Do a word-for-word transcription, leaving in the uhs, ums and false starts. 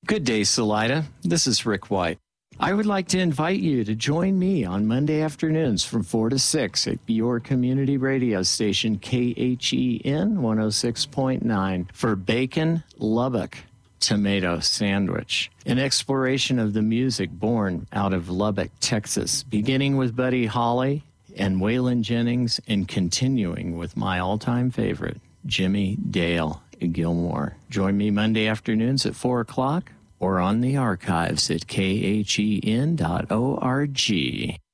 Good day, Salida. This is Rick White. I would like to invite you to join me on Monday afternoons from four to six at your community radio station, K H E N one oh six point nine, for Bacon Lubbock Tomato Sandwich, an exploration of the music born out of Lubbock, Texas, beginning with Buddy Holly and Waylon Jennings and continuing with my all-time favorite, Jimmy Dale Gilmore. Join me Monday afternoons at four o'clock or on the archives at K H E N dot org.